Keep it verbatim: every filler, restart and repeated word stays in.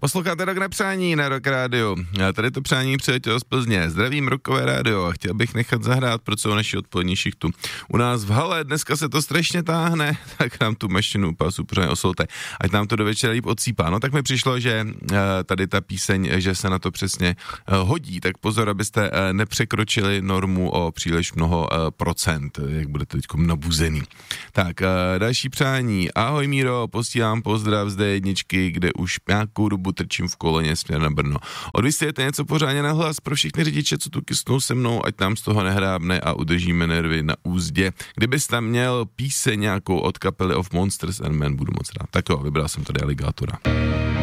Posloucháte Rock na přání na Rock Radio. A tady to přání přiletělo z Plzně. Zdravím Rockové rádio a chtěl bych nechat zahrát pro celou naši odpolední šichtu. U nás v hale dneska se to strašně táhne, tak nám tu mašinu pasu pořádně osolte. Ať nám to do večera líp odsýpá. No tak mi přišlo, že tady ta píseň, že se na to přesně hodí. Tak pozor, abyste nepřekročili normu o příliš mnoho procent, jak budete teď nabuzený. Tak další přání. Ahoj Míro, posílám pozdrav z dé jedničky, kde už nějakou dobu trčím v koloně směr na Brno. Odvysílejte něco pořádně na hlas pro všechny řidiče, co tu kysnou se mnou, ať nám z toho nehrábne a udržíme nervy na úzdě. Kdybys tam měl píseň nějakou od kapely Of Monsters and Men, budu moc rád. Tak jo, vybral jsem tady Aligátora.